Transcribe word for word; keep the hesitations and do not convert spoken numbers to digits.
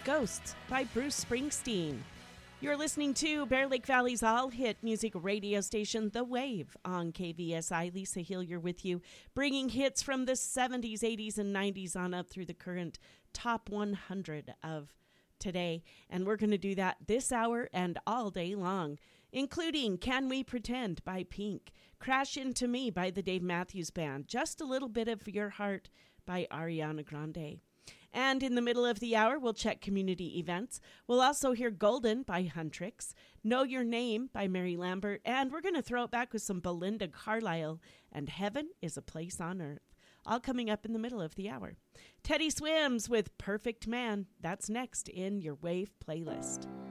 Ghosts by Bruce Springsteen. You're listening to Bear Lake Valley's all-hit music radio station, The Wave, on K V S I. Lisa Hillier with you, bringing hits from the seventies, eighties, and nineties on up through the current top one hundred of today. And we're going to do that this hour and all day long, including Can We Pretend by Pink, Crash Into Me by the Dave Matthews Band, Just a Little Bit of Your Heart by Ariana Grande. And in the middle of the hour, we'll check community events. We'll also hear Golden by Huntrix, Know Your Name by Mary Lambert, and we're going to throw it back with some Belinda Carlisle and Heaven is a Place on Earth. All coming up in the middle of the hour. Teddy Swims with Perfect Man. That's next in your Wave playlist.